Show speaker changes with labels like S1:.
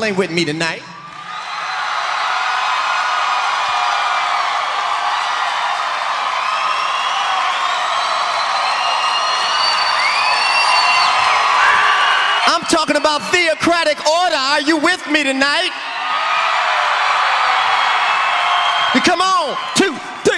S1: sing with me tonight. I'm talking about theocratic order. Are you with me tonight? Come on, 2,